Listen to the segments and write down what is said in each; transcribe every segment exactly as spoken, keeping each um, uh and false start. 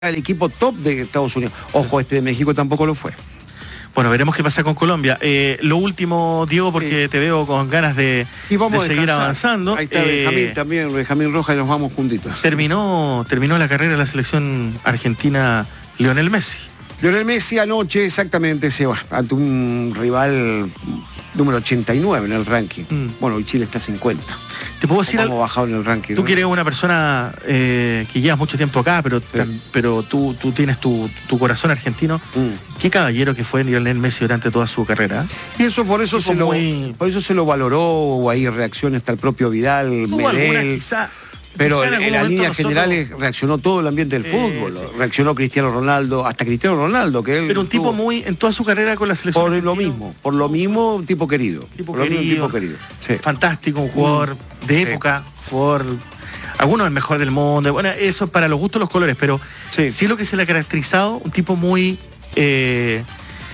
el equipo top de Estados Unidos. Ojo, este de México tampoco lo fue. Bueno, veremos qué pasa con Colombia. Eh, lo último, Diego, porque sí. te veo con ganas de, y vamos de seguir avanzando. Ahí está eh, Benjamín también, Benjamín Rojas, y nos vamos juntitos. Terminó, terminó la carrera de la selección argentina Lionel Messi. Lionel Messi anoche exactamente se va ante un rival número ochenta y nueve en el ranking. Mm. Bueno, hoy Chile está a cincuenta. Te puedo decir algo bajado en el ranking. Tú ¿no? que eres una persona eh, que llevas mucho tiempo acá, pero, sí. pero tú, tú tienes tu, tu corazón argentino. Mm. Qué caballero que fue Lionel Messi durante toda su carrera. Y eso por eso, se lo, muy... por eso se lo valoró, o hay reacciones hasta el propio Vidal, Medel. Quizá, pero quizá en, en las líneas nosotros... generales reaccionó todo el ambiente del eh, fútbol. Sí. Reaccionó Cristiano Ronaldo, hasta Cristiano Ronaldo, que él Pero un tipo tuvo... muy, en toda su carrera con la selección Por argentina, lo mismo, por lo mismo, un tipo querido. Tipo por querido, mismo, tipo querido. Sí. Fantástico, un jugador mm. de época, sí. jugador... Algunos el mejor del mundo. Bueno, eso para los gustos los colores, pero sí, sí lo que se le ha caracterizado, un tipo muy... Eh,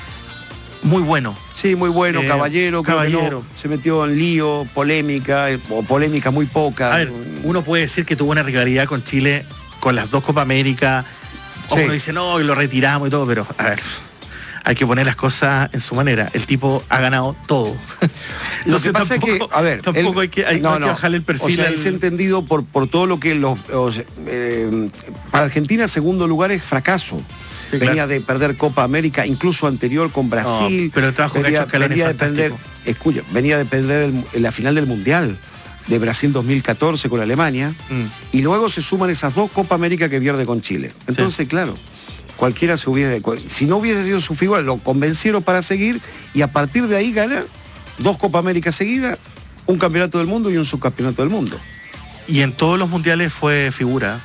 muy bueno. Sí, muy bueno, eh, caballero, caballero. No, se metió en lío, polémica, o polémica muy poca. A ver, uno puede decir que tuvo una rivalidad con Chile con las dos Copa América. Sí. Uno dice, no, y lo retiramos y todo, pero a ver, hay que poner las cosas en su manera. El tipo ha ganado todo. Lo que pasa tampoco, es que, a ver, tampoco él, hay que, hay, no, hay que no, bajarle el perfil. O sea, al... es entendido por, por todo lo que los, los eh, para Argentina, segundo lugar es fracaso. Sí, venía claro. de perder Copa América, incluso anterior con Brasil. No, pero el trabajo venía, que ha hecho Scaloni venía es fantástico. De perder, escucha, venía de perder el, en la final del Mundial de Brasil dos mil catorce con Alemania. Mm. Y luego se suman esas dos Copa América que pierde con Chile. Entonces, sí. claro, cualquiera se hubiese... Si no hubiese sido su figura, lo convencieron para seguir y a partir de ahí gana dos Copa América seguidas, un campeonato del mundo y un subcampeonato del mundo. Y en todos los mundiales fue figura.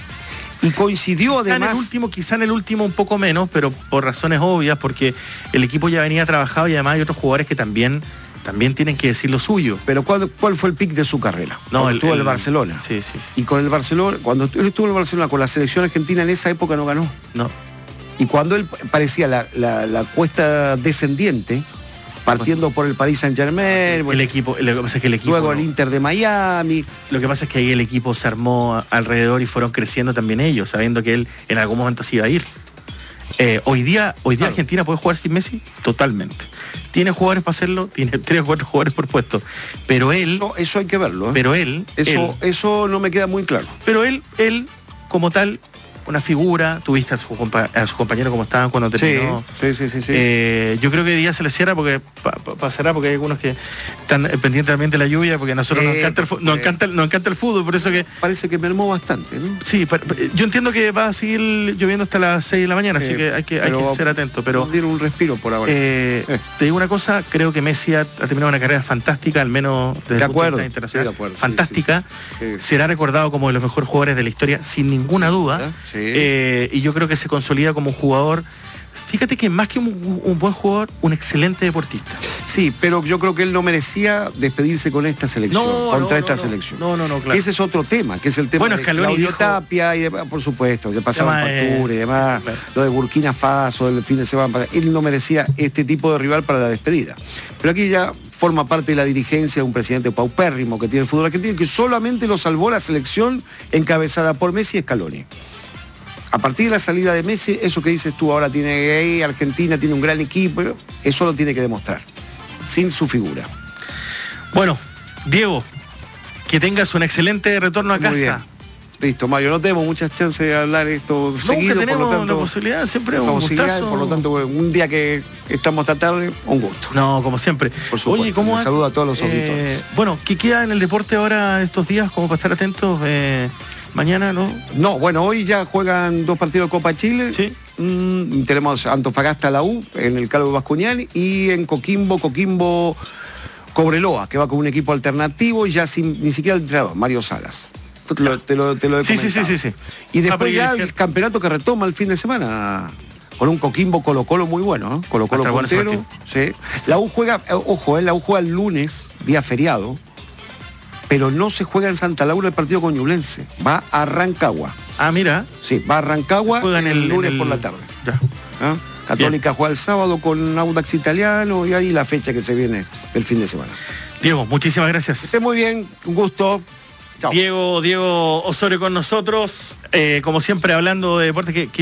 Y coincidió quizá además... En el último, quizá en el último un poco menos, pero por razones obvias, porque el equipo ya venía trabajado y además hay otros jugadores que también, también tienen que decir lo suyo. Pero ¿cuál, cuál fue el pic de su carrera? No, el, estuvo en el, el Barcelona. Sí, sí, sí. Y con el Barcelona, cuando él estuvo en el Barcelona con la selección argentina en esa época no ganó. No. Y cuando él parecía la, la, la cuesta descendiente, partiendo por el Paris Saint-Germain, el equipo, lo que pasa es que el equipo luego no. el Inter de Miami. Lo que pasa es que ahí el equipo se armó alrededor y fueron creciendo también ellos, sabiendo que él en algún momento se iba a ir. Eh, hoy día, hoy día claro. Argentina puede jugar sin Messi totalmente. Tiene jugadores para hacerlo, tiene tres o cuatro jugadores por puesto. Pero él. Eso, eso hay que verlo. ¿eh? Pero él. Eso, él, eso no me queda muy claro. Pero él, él, como tal. Una figura, tuviste a su, compa a su compañero como estaban cuando terminó. Sí, sí, sí, sí. Eh, yo creo que hoy día se les cierra porque pa, pa, pasará porque hay algunos que están pendientes también de la lluvia porque a nosotros eh, nos, encanta el, nos, eh, encanta, nos encanta el fútbol, por eso que... Parece que mermó bastante, ¿no? Sí, pa, pa, yo entiendo que va a seguir lloviendo hasta las seis de la mañana, eh, así que hay que, hay que ser atento. Pero nos dieron un respiro por ahora. Eh, eh. Te digo una cosa, creo que Messi ha, ha terminado una carrera fantástica, al menos desde de el punto acuerdo, de vista internacional. Sí, de acuerdo, fantástica. Sí, sí, sí. Será recordado como de los mejores jugadores de la historia, sin ninguna duda. Sí. Eh, y yo creo que se consolida como un jugador, fíjate que más que un, un buen jugador, un excelente deportista. Sí, pero yo creo que él no merecía despedirse con esta selección, no, contra no, esta no, selección. No, no, no, claro. Ese es otro tema, que es el tema bueno, de Scaloni Claudio dijo... Tapia y demás, por supuesto, que pasaban facturas y demás, sí, claro. Lo de Burkina Faso, el fin de semana, él no merecía este tipo de rival para la despedida. Pero aquí ya forma parte de la dirigencia de un presidente paupérrimo que tiene el fútbol argentino, que solamente lo salvó la selección encabezada por Messi y Scaloni. A partir de la salida de Messi, eso que dices tú, ahora tiene ahí, Argentina tiene un gran equipo, eso lo tiene que demostrar, sin su figura. Bueno, Diego, que tengas un excelente retorno a Muy casa. Bien. Listo, Mario, no tenemos muchas chances de hablar esto Nunca seguido, tenemos por lo tanto, la posibilidad, siempre un gustazo. Por lo tanto, un día que estamos esta tarde, un gusto. No, como siempre. Por supuesto. Oye, ¿cómo saludo a todos los auditores. Eh, bueno, ¿qué queda en el deporte ahora estos días, como para estar atentos? Eh, mañana, ¿no? No, bueno, hoy ya juegan dos partidos de Copa Chile. Sí. Mm, tenemos Antofagasta la U en el Calvo Bascuñán y en Coquimbo, Coquimbo Cobreloa, que va con un equipo alternativo y ya sin ni siquiera el entrenador, Mario Salas. Te lo, te lo, te lo he sí, sí, comentado. sí, sí, sí. Y después ah, ya el campeonato que retoma el fin de semana con un Coquimbo Colo-Colo muy bueno, ¿eh? Colo-Colo puntero. Sí. La U juega, ojo, eh, la U juega el lunes, día feriado, pero no se juega en Santa Laura el partido con Ñublense, va a Rancagua. Ah, mira. Sí, va a Rancagua el, el lunes el... por la tarde. Ya. ¿Ah? Católica Bien. Juega el sábado con Audax Italiano y ahí la fecha que se viene del fin de semana. Diego, muchísimas gracias. Que esté muy bien, un gusto. Chao. Diego, Diego Osorio con nosotros, eh, como siempre hablando de deporte que, que